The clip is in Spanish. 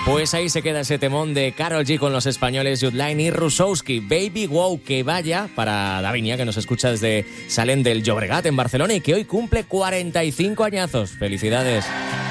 Pues ahí se queda ese temón de Karol G con los españoles Judline y Rusowski. Baby Wow, que vaya para Davinia, que nos escucha desde Salem del Llobregat en Barcelona y que hoy cumple 45 añazos. ¡Felicidades!